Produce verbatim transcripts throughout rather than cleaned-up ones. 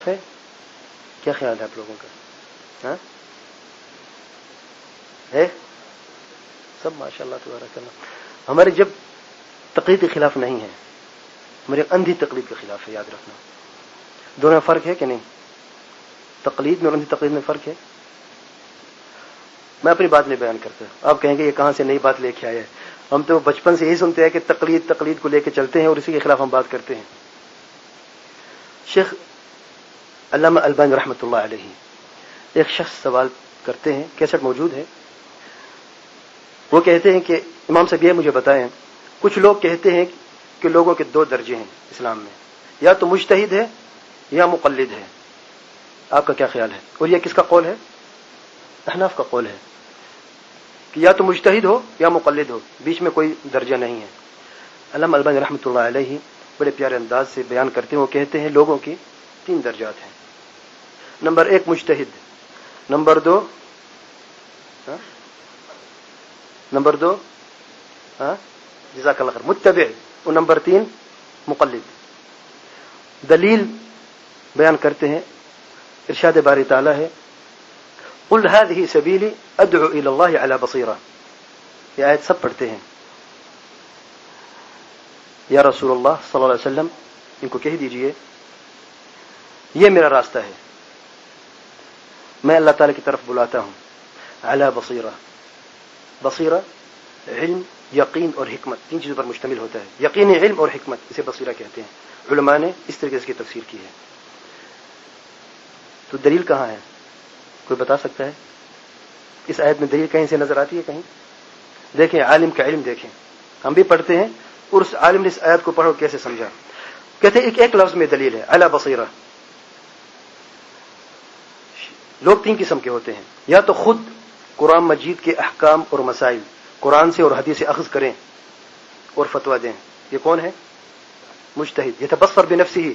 ہے؟ کیا خیال ہے آپ لوگوں کا؟ ہاں ہے سب ماشاء اللہ تبارک اللہ. ہماری جب تقلید کے خلاف نہیں ہے, ہماری اندھی تقلید کے خلاف ہے, یاد رکھنا. دونوں میں فرق ہے کہ نہیں؟ تقلید میں اور اندھی تقلید میں فرق ہے. میں اپنی بات نہیں بیان کرتا, آپ کہیں گے یہ کہاں سے نئی بات لے کے آیا ہے. ہم تو بچپن سے یہی سنتے ہیں کہ تقلید تقلید کو لے کے چلتے ہیں اور اسی کے خلاف ہم بات کرتے ہیں. شیخ علامہ البانی رحمۃ اللہ علیہ ایک شخص سوال کرتے ہیں, کیسٹ موجود ہے. وہ کہتے ہیں کہ امام صاحب یہ مجھے بتائیں, کچھ لوگ کہتے ہیں کہ لوگوں کے دو درجے ہیں اسلام میں, یا تو مجتہد ہے یا مقلد ہے. آپ کا کیا خیال ہے؟ اور یہ کس کا قول ہے؟ احناف کا قول ہے کہ یا تو مجتہد ہو یا مقلد ہو, بیچ میں کوئی درجہ نہیں ہے. علامہ البانی رحمۃ اللہ علیہ بڑے پیارے انداز سے بیان کرتے ہیں. وہ کہتے ہیں لوگوں کی تین درجات ہیں. نمبر ایک مجتہد, نمبر دو ہاں نمبر دو ہاں جزاک اللہ خیر متبع, اور نمبر تین مقلد. دلیل بیان کرتے ہیں, ارشاد باری تعالی ہے قل هذه سبیلی ادعو الى اللہ علی بصیرہ. یہ آیت سب پڑھتے ہیں. یا رسول اللہ صلی اللہ علیہ وسلم ان کو کہہ دیجئے یہ میرا راستہ ہے, میں اللہ تعالی کی طرف بلاتا ہوں. علی بصیرہ, بصیرہ علم, یقین اور حکمت, تین چیزوں پر مشتمل ہوتا ہے. یقینی علم اور حکمت, اسے بصیرہ کہتے ہیں. علماء نے اس طریقے سے اس کی تفسیر کی ہے. تو دلیل کہاں ہے؟ کوئی بتا سکتا ہے؟ اس آیت میں دلیل کہیں سے نظر آتی ہے؟ کہیں دیکھیں, عالم کا علم دیکھیں. ہم بھی پڑھتے ہیں اور اس عالم نے اس آیت کو پڑھو کیسے سمجھا. کہتے ہیں ایک ایک لفظ میں دلیل ہے, علی بصیرہ. لوگ تین قسم کے ہوتے ہیں, یا تو خود قرآن مجید کے احکام اور مسائل قرآن سے اور حدیث سے اخذ کریں اور فتویٰ دیں. یہ کون ہے؟ مجتہد. یتبصر بنفسہ.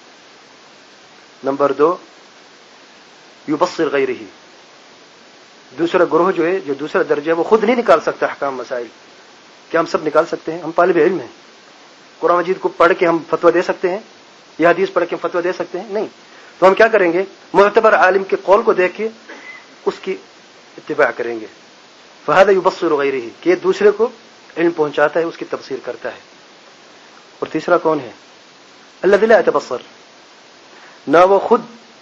نمبر دو یبصر غیرہ. دوسرا گروہ جو ہے, جو دوسرا درجہ ہے, وہ خود نہیں نکال سکتا احکام مسائل. کیا ہم سب نکال سکتے ہیں؟ ہم طالب علم ہیں. قرآن مجید کو پڑھ کے ہم فتویٰ دے سکتے ہیں؟ یا حدیث پڑھ کے ہم فتویٰ دے سکتے ہیں؟ نہیں. تو ہم کیا کریں گے؟ معتبر عالم کے قول کو دیکھ کے اس کی اتباع کریں گے. فہذا یبصر غیرہ, کہ یہ دوسرے کو علم پہنچاتا ہے, اس کی تفسیر کرتا ہے. اور تیسرا کون ہے؟ الذی لا یتبصر, نہ وہ خود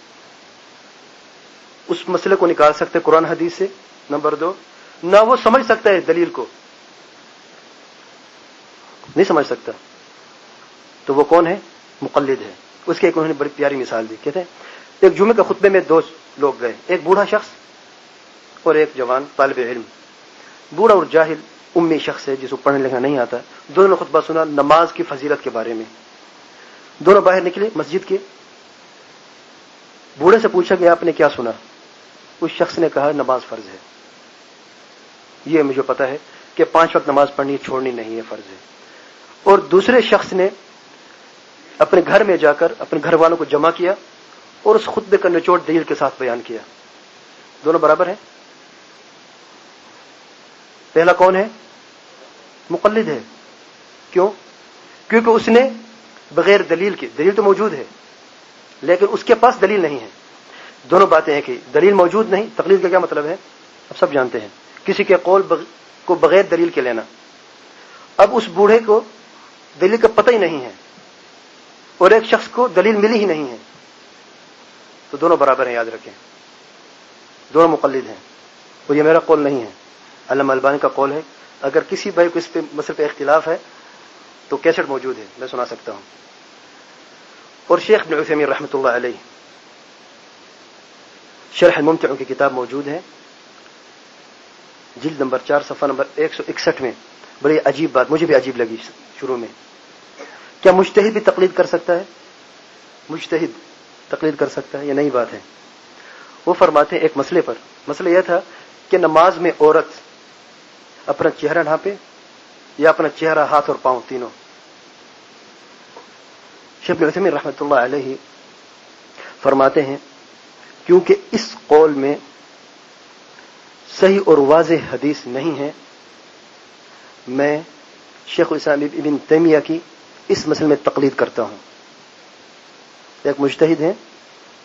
اس مسئلے کو نکال سکتے قرآن حدیث سے. نمبر دو, نہ وہ سمجھ سکتا ہے دلیل کو, نہیں سمجھ سکتا. تو وہ کون ہے؟ مقلد ہے. اس کے ایک انہوں نے بڑی پیاری مثال دی. کہتے ہیں ایک جمعے کے خطبے میں دو لوگ گئے, ایک بوڑھا شخص اور ایک جوان طالب علم. بوڑھا اور جاہل امی شخص ہے جس کو پڑھنے لکھنا نہیں آتا. دونوں نے خطبہ سنا نماز کی فضیلت کے بارے میں. دونوں باہر نکلے مسجد کے. بوڑھے سے پوچھا کہ آپ نے کیا سنا؟ اس شخص نے کہا نماز فرض ہے. یہ مجھے پتا ہے کہ پانچ وقت نماز پڑھنی چھوڑنی نہیں ہے, فرض ہے. اور دوسرے شخص نے اپنے گھر میں جا کر اپنے گھر والوں کو جمع کیا اور اس خطبے کا نچوڑ دلیل کے ساتھ بیان کیا. دونوں برابر ہیں. پہلا کون ہے؟ مقلد ہے. کیوں؟ کیونکہ اس نے بغیر دلیل کے, دلیل تو موجود ہے لیکن اس کے پاس دلیل نہیں ہے. دونوں باتیں ہیں کہ دلیل موجود نہیں. تقلید کا کیا مطلب ہے؟ اب سب جانتے ہیں, کسی کے قول بغ... کو بغیر دلیل کے لینا. اب اس بوڑھے کو دلیل کا پتہ ہی نہیں ہے اور ایک شخص کو دلیل ملی ہی نہیں ہے, تو دونوں برابر ہیں. یاد رکھیں, دونوں مقلد ہیں. اور یہ میرا قول نہیں ہے, علامہ البانی کا قول ہے. اگر کسی بھائی کو اس پہ مسئلے پہ اختلاف ہے تو کیسٹ موجود ہے, میں سنا سکتا ہوں. اور شیخ ابن عثیمین رحمۃ اللہ علیہ شرح الممتع کی کتاب موجود ہے, جلد نمبر چار صفحہ نمبر ایک سو اکسٹھ میں بڑی عجیب بات مجھے بھی عجیب لگی شروع میں. کیا مجتہد بھی تقلید کر سکتا ہے؟ مجتہد تقلید کر سکتا ہے؟ یہ نئی بات ہے. وہ فرماتے ہیں ایک مسئلے پر, مسئلہ یہ تھا کہ نماز میں عورت اپنا چہرہ ڈھانپے یا اپنا چہرہ, ہاتھ اور پاؤں تینوں. شیخ ابن عثیمین رحمۃ اللہ علیہ فرماتے ہیں کیونکہ اس قول میں صحیح اور واضح حدیث نہیں ہے, میں شیخ الاسلام ابن تیمیہ کی اس مسئلے میں تقلید کرتا ہوں. ایک مجتہد ہیں